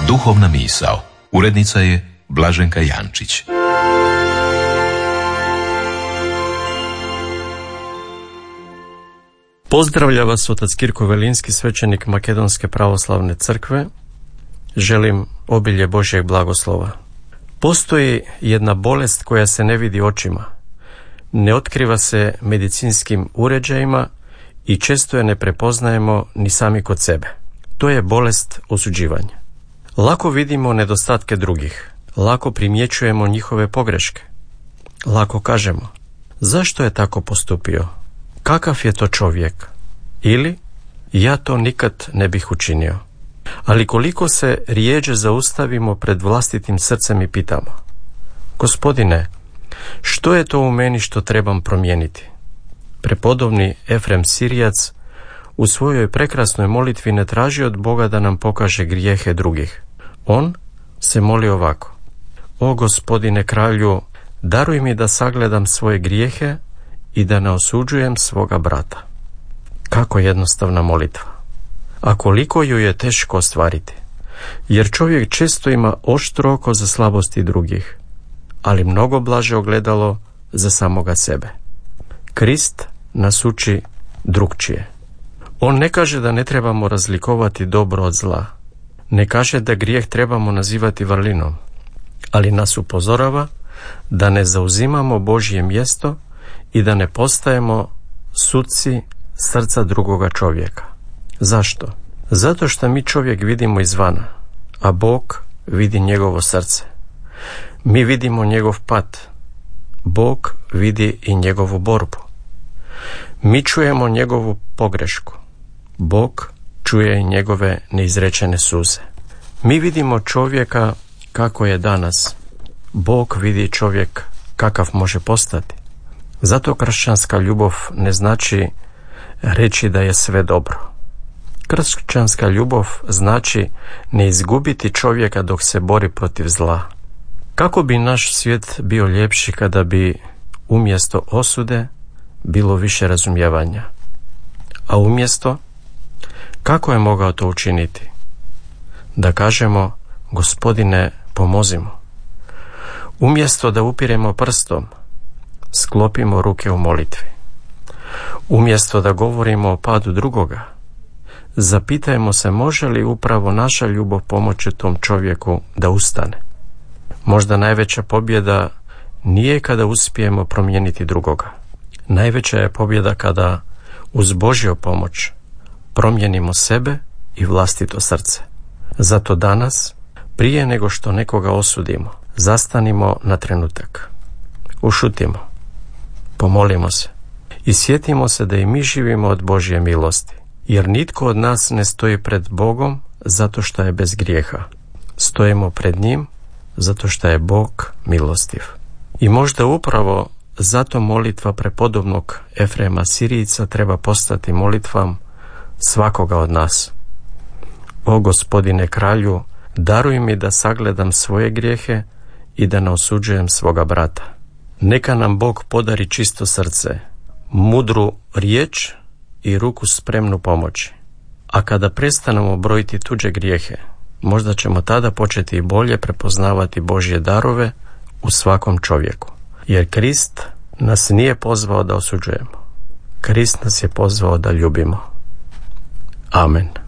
Duhovna misao. Urednica je Blaženka Jančić. Pozdravlja vas otac Kirko Velinski, svećenik Makedonske pravoslavne crkve. Želim obilje Božjeg blagoslova. Postoji jedna bolest koja se ne vidi očima. Ne otkriva se medicinskim uređajima i često je ne prepoznajemo ni sami kod sebe. To je bolest osuđivanja. Lako vidimo nedostatke drugih. Lako primjećujemo njihove pogreške. Lako kažemo: zašto je tako postupio? Kakav je to čovjek? Ili: ja to nikad ne bih učinio. Ali koliko se rjeđe zaustavimo pred vlastitim srcem i pitamo: Gospodine, što je to u meni što trebam promijeniti? Prepodobni Efrem Sirijac u svojoj prekrasnoj molitvi ne traži od Boga da nam pokaže grijehe drugih. On se moli ovako: o Gospodine kralju, daruj mi da sagledam svoje grijehe i da ne osuđujem svoga brata. Kako jednostavna molitva, a koliko ju je teško ostvariti, jer čovjek često ima oštro oko za slabosti drugih, ali mnogo blaže ogledalo za samoga sebe. Krist nas uči drukčije. On ne kaže da ne trebamo razlikovati dobro od zla, ne kaže da grijeh trebamo nazivati vrlinom, ali nas upozorava da ne zauzimamo Božje mjesto i da ne postajemo suci srca drugoga čovjeka. Zašto? Zato što mi čovjek vidimo izvana, a Bog vidi njegovo srce. Mi vidimo njegov pad, Bog vidi i njegovu borbu. Mi čujemo njegovu pogrešku, Bog čuje i njegove neizrečene suze. Mi vidimo čovjeka kako je danas, Bog vidi čovjek kakav može postati. Zato kršćanska ljubav ne znači reći da je sve dobro. Kršćanska ljubav znači ne izgubiti čovjeka dok se bori protiv zla. Kako bi naš svijet bio ljepši kada bi umjesto osude bilo više razumijevanja? A umjesto, kako je mogao to učiniti? Da kažemo: Gospodine, pomozimo. Umjesto da upiremo prstom, sklopimo ruke u molitvi. Umjesto da govorimo o padu drugoga, zapitajmo se može li upravo naša ljubav pomoći tom čovjeku da ustane. Možda najveća pobjeda nije kada uspijemo promijeniti drugoga. Najveća je pobjeda kada uz Božju pomoć promijenimo sebe i vlastito srce. Zato danas, prije nego što nekoga osudimo, zastanimo na trenutak. Ušutimo, pomolimo se i sjetimo se da i mi živimo od Božje milosti, jer nitko od nas ne stoji pred Bogom zato što je bez grijeha. Stojimo pred njim zato što je Bog milostiv. I možda upravo zato molitva prepodobnog Efrema Sirijca treba postati molitvom svakoga od nas. O Gospodine kralju, daruj mi da sagledam svoje grijehe i da ne osuđujem svoga brata. Neka nam Bog podari čisto srce, mudru riječ i ruku spremnu pomoći. A kada prestanemo brojiti tuđe grijehe, možda ćemo tada početi i bolje prepoznavati Božje darove u svakom čovjeku. Jer Krist nas nije pozvao da osuđujemo. Krist nas je pozvao da ljubimo. Amen.